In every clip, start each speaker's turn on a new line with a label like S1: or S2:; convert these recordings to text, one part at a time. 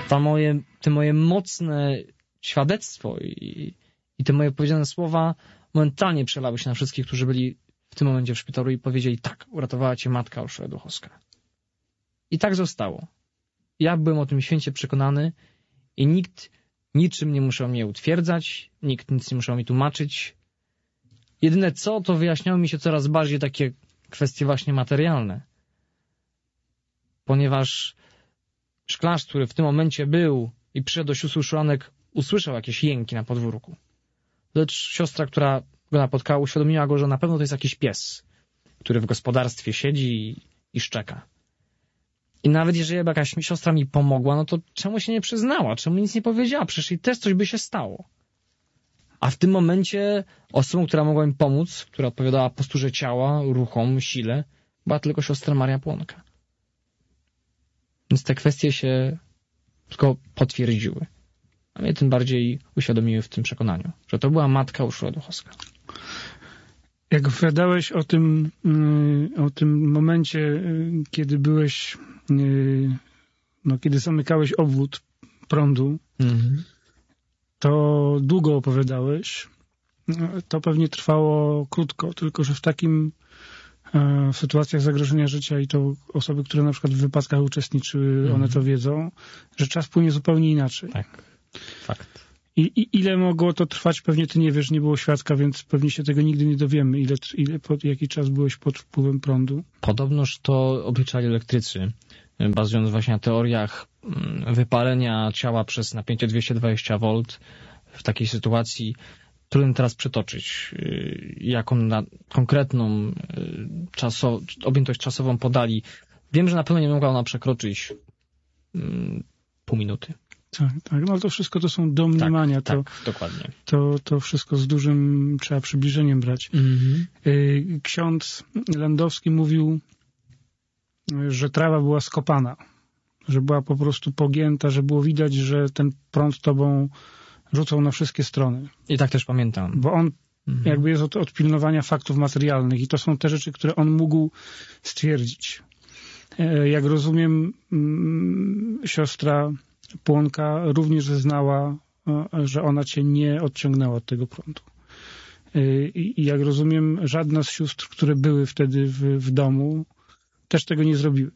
S1: te moje mocne świadectwo i te moje powiedziane słowa momentalnie przelały się na wszystkich, którzy byli w tym momencie w szpitalu i powiedzieli: tak, uratowała cię matka Urszula Duchowska. I tak zostało. Ja byłem o tym święcie przekonany i nikt niczym nie musiał mnie utwierdzać, nikt nic nie musiał mi tłumaczyć. Jedyne co, to wyjaśniały mi się coraz bardziej takie kwestie właśnie materialne. Ponieważ szklarz, który w tym momencie był i przyszedł do sióstr Urszułanek, usłyszał jakieś jęki na podwórku. Lecz siostra, która go napotkała, uświadomiła go, że na pewno to jest jakiś pies, który w gospodarstwie siedzi i szczeka. I nawet jeżeli jakaś siostra mi pomogła, no to czemu się nie przyznała? Czemu nic nie powiedziała? Przecież jej też coś by się stało. A w tym momencie osobą, która mogła mi pomóc, która odpowiadała posturze ciała, ruchom, sile, była tylko siostra Maria Płonka. Więc te kwestie się tylko potwierdziły. A mnie tym bardziej uświadomiły w tym przekonaniu, że to była matka Urszula Duchowska.
S2: Jak opowiadałeś o tym momencie, kiedy byłeś, kiedy zamykałeś obwód prądu, to długo opowiadałeś. To pewnie trwało krótko, tylko że w sytuacjach zagrożenia życia i to osoby, które na przykład w wypadkach uczestniczyły, one to wiedzą, że czas płynie zupełnie inaczej.
S1: Tak, fakt.
S2: I ile mogło to trwać? Pewnie ty nie wiesz, nie było świadka, więc pewnie się tego nigdy nie dowiemy. Jaki czas byłeś pod wpływem prądu?
S1: Podobnoż to obliczali elektrycy, bazując właśnie na teoriach wypalenia ciała przez napięcie 220 V w takiej sytuacji. Trudno teraz przytoczyć, jaką konkretną objętość czasową podali. Wiem, że na pewno nie mogła ona przekroczyć pół minuty.
S2: Tak, no to wszystko to są domniemania.
S1: Tak, dokładnie.
S2: To wszystko z dużym trzeba przybliżeniem brać. Ksiądz Landowski mówił, że trawa była skopana, że była po prostu pogięta, że było widać, że ten prąd tobą rzucał na wszystkie strony.
S1: I tak też pamiętam.
S2: Bo on jakby jest od pilnowania faktów materialnych i to są te rzeczy, które on mógł stwierdzić. Jak rozumiem, siostra Płonka również zeznała, że ona cię nie odciągnęła od tego prądu. I jak rozumiem, żadna z sióstr, które były wtedy w domu, też tego nie zrobiły.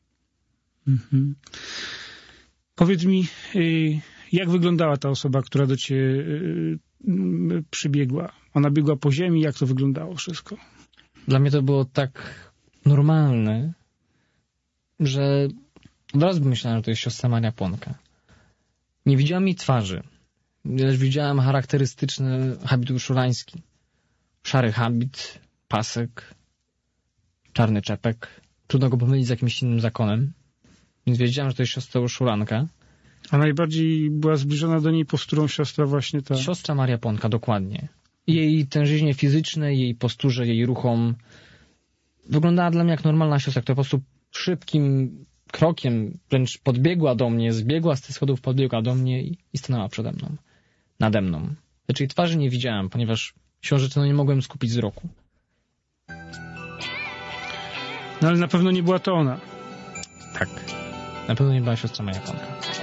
S2: Powiedz mi, jak wyglądała ta osoba, która do ciebie przybiegła? Ona biegła po ziemi, jak to wyglądało wszystko?
S1: Dla mnie to było tak normalne, że od razu myślałem, że to jest siostra Maria Płonka. Nie widziałem jej twarzy, lecz widziałem charakterystyczny habit urszulański. Szary habit, pasek, czarny czepek. Trudno go pomylić z jakimś innym zakonem. Więc wiedziałem, że to jest siostra Urszulanka.
S2: A najbardziej była zbliżona do niej posturą siostra właśnie ta...
S1: Siostra Maria Płonka, dokładnie. Jej tężyźnie fizycznej, jej posturze, jej ruchom wyglądała dla mnie jak normalna siostra, która po prostu szybkim krokiem wręcz podbiegła do mnie, zbiegła z tych schodów, podbiegła do mnie i stanęła przede mną, nade mną. Lecz jej twarzy nie widziałem, ponieważ siłą rzeczy nie mogłem skupić wzroku.
S2: No ale na pewno nie była to ona.
S1: Tak, na pewno nie była siostra Maria Płonka.